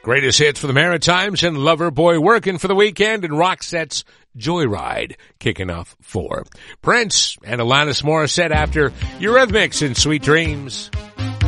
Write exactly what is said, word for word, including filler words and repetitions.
Greatest hits for the Maritimes and Loverboy working for the weekend, and Roxette's Joyride kicking off four. Prince and Alanis Morissette after Eurythmics and Sweet Dreams.